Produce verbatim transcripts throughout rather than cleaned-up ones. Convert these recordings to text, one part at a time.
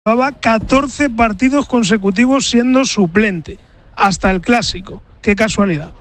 Llevaba catorce partidos consecutivos siendo suplente, hasta el clásico. Qué casualidad.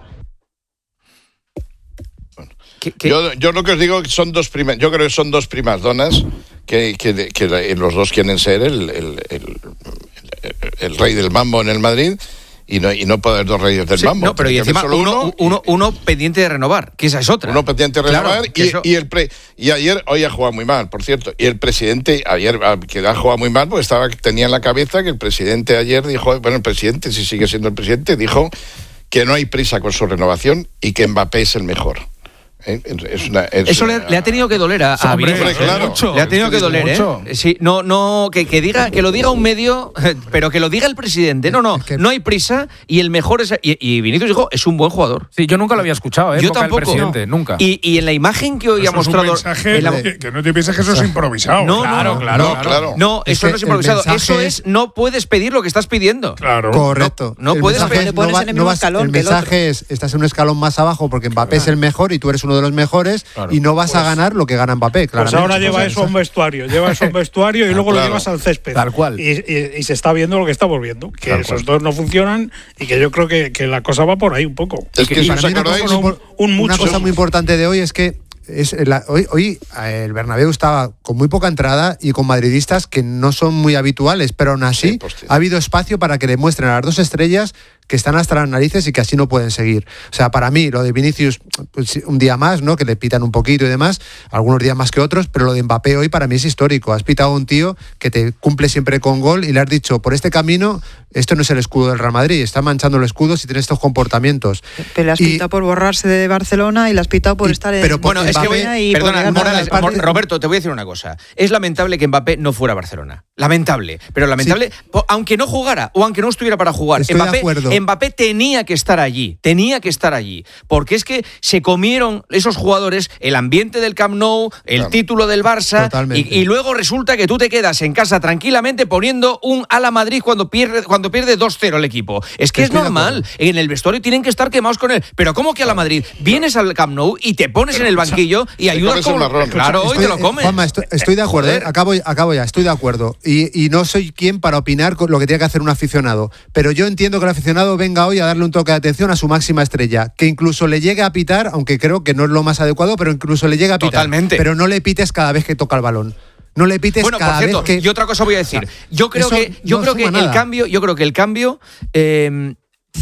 ¿Qué, qué? Yo, yo lo que os digo son dos primas, yo creo que son dos primas donas que, que, que los dos quieren ser el, el, el, el, el rey del mambo en el Madrid. Y no, y no puede haber dos reyes del sí, mambo. No, pero y encima uno, uno, uno, uno pendiente de renovar, que esa es otra. Uno pendiente de renovar claro, y, eso... y, el pre, y ayer, hoy ha jugado muy mal, por cierto. Y el presidente, ayer, que ha jugado muy mal, pues estaba, tenía en la cabeza que el presidente ayer dijo, bueno, el presidente, si sigue siendo el presidente, dijo que no hay prisa con su renovación y que Mbappé es el mejor. ¿Eh? Es una, es Eso una... le, le ha tenido que doler a, a Hombre, Vinicius. claro. Mucho. Le ha tenido que doler, mucho. ¿eh? Sí, no, no, que, que diga, que lo diga un medio, pero que lo diga el presidente. No, no, es que... no hay prisa y el mejor es. Y, y Vinicius dijo, es un buen jugador. Sí, yo nunca lo había escuchado, ¿eh? Yo tampoco. El presidente, no. Nunca. Y, y en la imagen que hoy eso ha mostrado. Es un mensaje la... que, que no te pienses que eso es improvisado. No, claro, no, claro, no, claro. claro. No, eso es no es improvisado. Eso es, es, no puedes pedir lo que estás pidiendo. Claro. Correcto. No, no puedes pedir. Es, no va, no vas, el mensaje es, estás en un escalón más abajo porque Mbappé claro. es el mejor y tú eres uno de los mejores. Claro. Y no vas pues, a ganar lo que gana Mbappé, claro. Pues ahora lleva eso a un vestuario, lleva eso a un vestuario y luego claro. lo llevas al césped. Tal cual. Y, y, y se está viendo lo que estamos viendo, que Tal esos cual. dos no funcionan y que yo creo que, que la cosa va por ahí un poco. Es que, y si os acordáis, un, un mucho. Una cosa muy importante de hoy es que es la, hoy, hoy el Bernabéu estaba con muy poca entrada y con madridistas que no son muy habituales, pero aún así sí, ha habido espacio para que le muestren a las dos estrellas que están hasta las narices y que así no pueden seguir. O sea, para mí, lo de Vinicius, pues, un día más, ¿no? Que le pitan un poquito y demás, algunos días más que otros, pero lo de Mbappé hoy para mí es histórico. Has pitado a un tío que te cumple siempre con gol y le has dicho, por este camino, esto no es el escudo del Real Madrid, está manchando el escudo si tiene estos comportamientos. Pero le has y, pitado por borrarse de Barcelona y le has pitado por y, estar en... Pero bueno, es que voy, y perdona, Morales, parte... Roberto, te voy a decir una cosa. Es lamentable que Mbappé no fuera a Barcelona. Lamentable. Pero lamentable, sí. aunque no jugara o aunque no estuviera para jugar, Estoy Mbappé, de acuerdo. Mbappé tenía que estar allí, tenía que estar allí, porque es que se comieron esos jugadores el ambiente del Camp Nou, el claro. título del Barça, y, y luego resulta que tú te quedas en casa tranquilamente poniendo un ala Madrid cuando pierde cuando pierde dos cero el equipo. Es que Estoy es normal, en el vestuario tienen que estar quemados con él, pero ¿cómo que a la Madrid? Vienes al Camp Nou y te pones pero, en el banquillo y ayudas como... Claro, hoy te lo comes. Juanma, estoy, estoy de acuerdo, eh, acabo, acabo ya, estoy de acuerdo, y, y no soy quien para opinar lo que tiene que hacer un aficionado, pero yo entiendo que el aficionado venga hoy a darle un toque de atención a su máxima estrella, que incluso le llegue a pitar, aunque creo que no es lo más adecuado, pero incluso le llega a pitar. Totalmente. Pero no le pites cada vez que toca el balón. No le pites bueno, cada por cierto, vez que... Y otra cosa voy a decir. Yo creo Eso que yo no creo que nada. el cambio, yo creo que el cambio eh,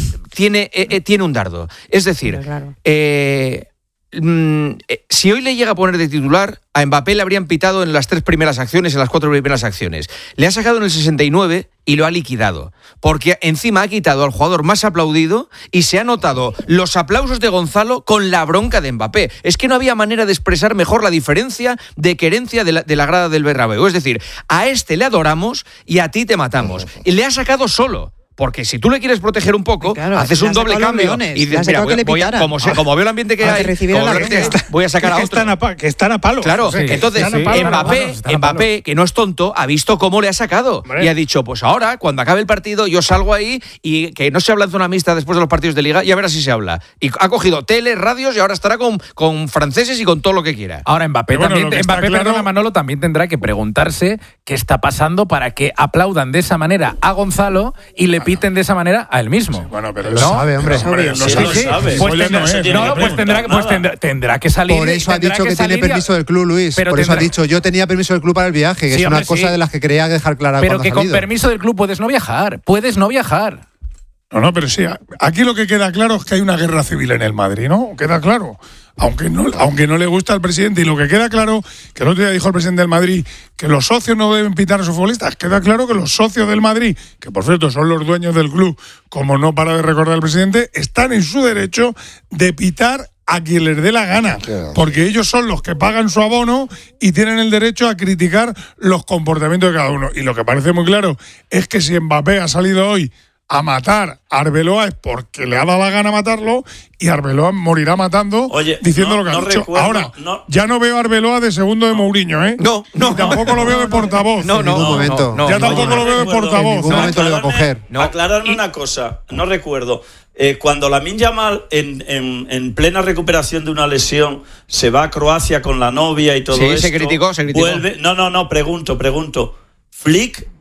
tiene eh, eh, tiene un dardo. Es decir, claro. eh, mm, eh, si hoy le llega a poner de titular, a Mbappé le habrían pitado en las tres primeras acciones, en las cuatro primeras acciones. Le ha sacado en el sesenta y nueve y lo ha liquidado. Porque encima ha quitado al jugador más aplaudido y se ha notado los aplausos de Gonzalo con la bronca de Mbappé. Es que no había manera de expresar mejor la diferencia de querencia de la, de la grada del Bernabéu. Es decir, a este le adoramos y a ti te matamos. Y le ha sacado solo. Porque si tú le quieres proteger un poco, claro, haces un doble cambio y dices, mira, voy, voy a, como, se, como veo el ambiente que hay, como que voy a sacar a que otro. Están a, que están a palo. Claro, sí, entonces sí, Mbappé, palo, Mbappé, que no es tonto, ha visto cómo le ha sacado. Hombre. Y ha dicho, pues ahora, cuando acabe el partido, yo salgo ahí y que no se habla en zona mixta después de los partidos de Liga, y a ver si se habla. Y ha cogido tele, radios y ahora estará con, con franceses y con todo lo que quiera. Ahora Mbappé bueno, también, Mbappé, claro... perdona Manolo, también tendrá que preguntarse qué está pasando para que aplaudan de esa manera a Gonzalo y le piten de esa manera a él mismo. Sí, bueno, pero lo no, sabe, hombre. hombre no sí, sabe. Sí, sabe. Pues, tendrá, no es, no, pues, tendrá, pues tendrá, tendrá que salir. Por eso ha dicho que, que tiene permiso del club, Luis. Pero Por tendrá... eso ha dicho, yo tenía permiso del club para el viaje, que sí, es una hombre, cosa sí. de las que quería dejar clara. Pero que con permiso del club puedes no viajar. Puedes no viajar. No, no, pero sí. Aquí lo que queda claro es que hay una guerra civil en el Madrid, ¿no? Queda claro. Aunque no, aunque no le gusta al presidente, y lo que queda claro, que el otro día dijo el presidente del Madrid que los socios no deben pitar a sus futbolistas, queda claro que los socios del Madrid, que por cierto son los dueños del club, como no para de recordar el presidente, están en su derecho de pitar a quien les dé la gana, porque ellos son los que pagan su abono y tienen el derecho a criticar los comportamientos de cada uno. Y lo que parece muy claro es que si Mbappé ha salido hoy a matar a Arbeloa es porque le ha dado la gana matarlo y Arbeloa morirá matando. Oye, diciendo no, lo que ha no dicho. Recuerdo, Ahora, no. ya no veo a Arbeloa de segundo de Mourinho, ¿eh? No, no. Y tampoco lo veo de portavoz. No, no, en ningún no, momento. No, no, ya no, tampoco no, lo veo de portavoz. En ningún no, momento le va a coger. No. Aclararme y... una cosa, no recuerdo. Eh, cuando Lamine Yamal, en, en, en plena recuperación de una lesión, se va a Croacia con la novia y todo sí, esto. se criticó, se criticó. Vuelve, no, no, no, pregunto, pregunto. Flick